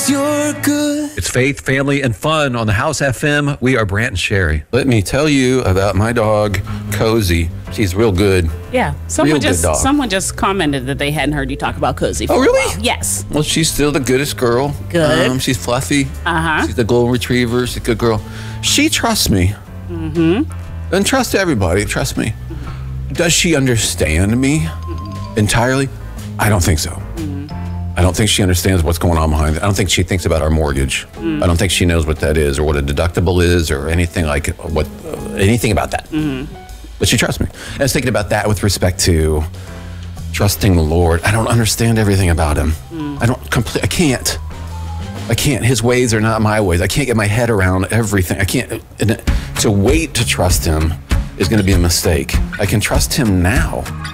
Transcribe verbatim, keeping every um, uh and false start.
'cause you're good. It's faith, family, and fun on the House F M. We are Brant and Sherry. Let me tell you about my dog, Cozy. She's real good. Yeah, someone Real good just dog. someone just commented that they hadn't heard you talk about Cozy. For Oh, a really? while. Yes. Well, she's still the goodest girl. Good. Um, she's fluffy. Uh-huh. She's a golden retriever. She's a good girl. She trusts me. Mm-hmm. And trust everybody. Trust me. Does she understand me entirely? I don't think so. I don't think she understands what's going on behind it. I don't think she thinks about our mortgage. Mm. I don't think she knows what that is or what a deductible is or anything like what uh, anything about that. Mm-hmm. But she trusts me. And I was thinking about that with respect to trusting the Lord. I don't understand everything about him. Mm. I don't complete. I can't. I can't. His ways are not my ways. I can't get my head around everything. I can't. And to wait to trust him is going to be a mistake. I can trust him now.